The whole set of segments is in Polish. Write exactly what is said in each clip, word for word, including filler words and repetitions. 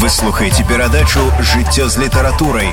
Вы слухаеце перадачу «Жыццё з літаратурай».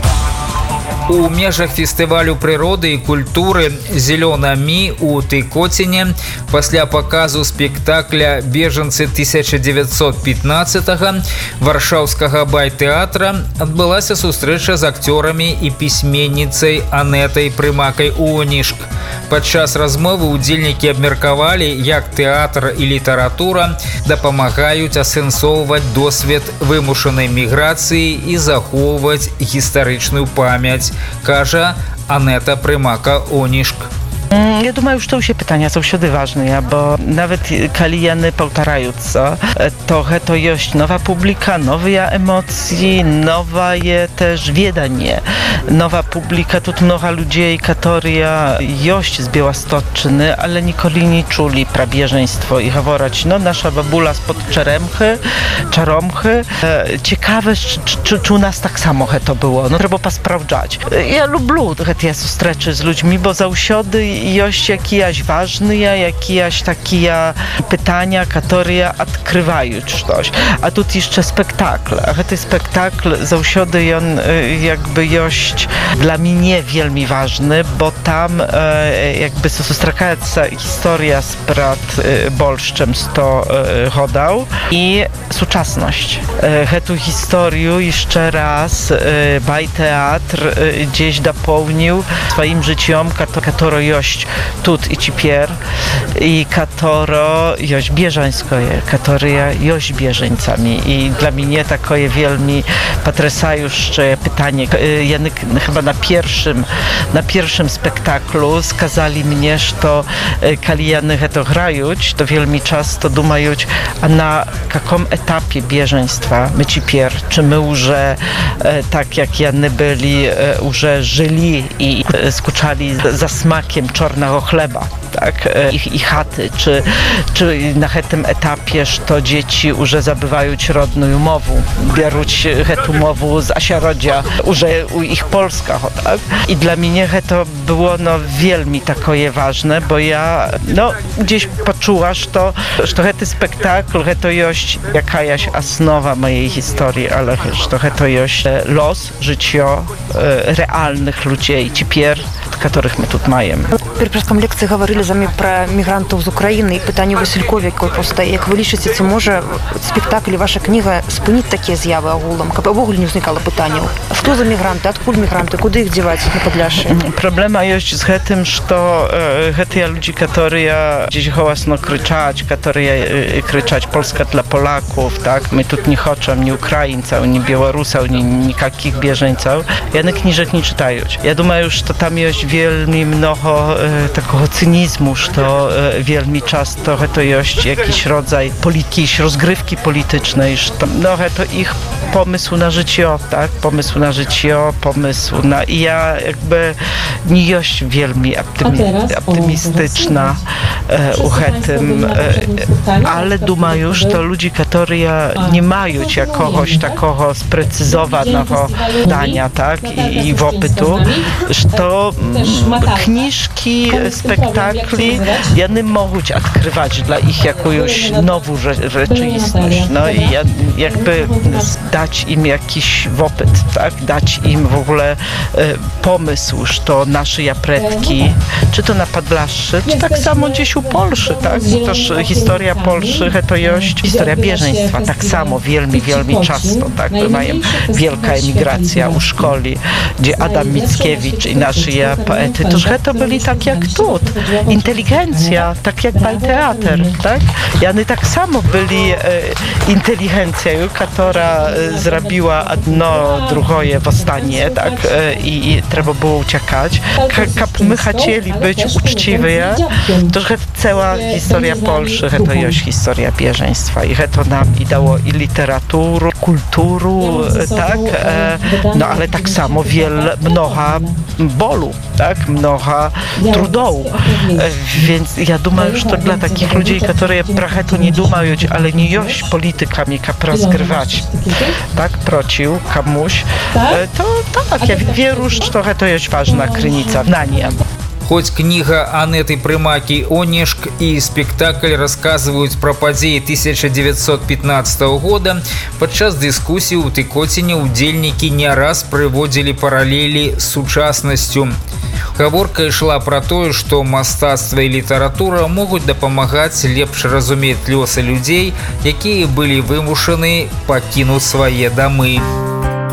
У межах фестывалю прыроды і культуры «Зелёна Мі» у Тыкоціне пасля паказу спектакля «Бежанцы тысяча девятьсот пятнадцатого» варшаўскага байтэатра адбылася сустрэча з акцёрамі і пісьменніцай Анетай Прымакай-Онішк. Падчас размовы удзельнікі абмеркавалі, як тэатр і літаратура дапамагаюць асэнсоўваць досвед вымушанай міграцыі і захоўваць гістарычную памяць, кажа Анета Прымака-Онішк. Ja думаю, што ўсе пытання заўсёды важныя, бо нават калі яны паўтараюцца, то гэта ёсць нова публіка, новыя эмоцыі, новае też веданне. Nowa publika, тут много людей, которые ёсць з Białostocczyny, ale nikoли nie czuli про bieżeństwo i говорять, no nasza babula spod Czeremchy, Czaromchy. Ciekawe, czy, czy, czy u nas tak samo to było, no trzeba posprawdzać. Ja lubię te zustreczy z ludźmi, bo zаўсёды есть jakieś ważne, jakieś takie pytania, które odkrywają coś. A tu jeszcze spektakl. A ten spektakl zаўсёdy on jakby jest dla mnie wielmi ważny, bo tam jakby sustrakaється historia sprzed bolszczem sto chodał i współczesność. Tę historię jeszcze raz bajteatr gdzieś dopełnił swoim życiem, które jest тут и теперь, и которое есть беженское, которое есть беженцами. И для меня такое wielmi потрясающее pytanie. Яны chyba na pierwszym, na pierwszym spektaklu skazali mnie, że kiedy jany to grają, to wielmi często думаją, a na jakim etapie bieżeństwa my теперь, czy my już tak jak jany byli, już żyli i skuczali za smakiem czarnego chleba, tak, ich i chaty, czy, czy na tym etapie, że dzieci już zabywają rodną umowę, biorą tę umowę z asiarodzia, już u ich Polska, tak? I dla mnie to było no wielmi takie ważne, bo ja no gdzieś poczuła, że to, że ten spektakl to jest jakaś osnowa mojej historii, ale że to jest los życia realnych ludzi, теперь, których my tu mamy. Перед першым лекцыі гаварылі з вами пра мігрантаў з Украіны і пытанне Васількова, якое проста, як вы лічыце, ці можа спектакль і ваша кніга спыніць такія з'явы агулам, каб увогуле не ўзнікала пытанняў. Што за мігранты, адкуль мігранты, куды іх дзяваць на Падляшшы? Проблема ёсць з гэтым, што гэтыя людзі, которые gdzieś hołasno крычаць, которые крычаць Polska dla Polaków, tak? My тут не хочам ні украінцаў, ні беларусаў, ні никаких беженцаў. Яны кніжак не чытаюць. Я думаю, што там ёсць вельмі mnoho takiego cynizmu, że wielmi często to jest jakiś rodzaj politycznej rozgrywki politycznej, że to, no, to ich pomysł na życie, tak? Pomysł na życie, pomysł na... I ja jakby nie jest wielmi optymi, optymistyczna u tym, ale думаю, że to ludzie, którzy nie mają jakiegoś takiego sprecyzowanego zdania, tak? I, i opytu, że to kniżki, spektakli, jany mogą odkrywać dla ich jakąś nową rzeczywistość. No i jakby dać im jakiś opyt, tak? Dać im w ogóle pomysł, że to nasze japretki, czy to na Podlaszczy, czy tak samo gdzieś u Polszy, tak? Bo też historia Polszy to jest historia bieżeństwa, tak samo, wielmi, wielmi często, tak? Mają wielka emigracja u szkoli, gdzie Adam Mickiewicz i nasi poety, to to byli tak jak tu, inteligencja, tak jak bajteatr, tak? I oni tak samo byli e, inteligencją, która zrobiła jedno, drugie powstanie, tak? E, i, I trzeba było uciekać. Jak my chcieli być uczciwi, to cała historia Polszy to jest historia bieżeństwa i to nam i dało i literaturę, kulturę, tak? E, no ale tak samo wiele, mnoha bolu, tak? Mnoha trudów. Więc ja думаю, że to dla takich ludzi, którzy trochę tu nie dumają, ale nie jest politykami, jak rozgrywać, tak? Procił komuś, to tak, ja wierzę, że to jest ważna krynica na nie. Хоть книга Анеты Прымакі «Онешк» и спектакль рассказывают про подеи тысяча девятьсот пятнадцатого года, подчас дискуссии у Тыкоціне удзельники не раз приводили параллели с сучаснасцю. Гаворка ішла про то, что мастацтва и литература могут дапамагаць лепш разумець лёсы людей, якія были вымушаны покинуть свои домы.